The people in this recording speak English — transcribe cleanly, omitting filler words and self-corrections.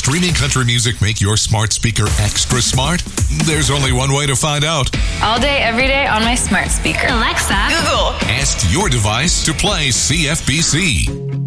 streaming country music make your smart speaker extra smart? There's only one way to find out. All day, every day on my smart speaker. Alexa, Google. Ask your device to play CFBC.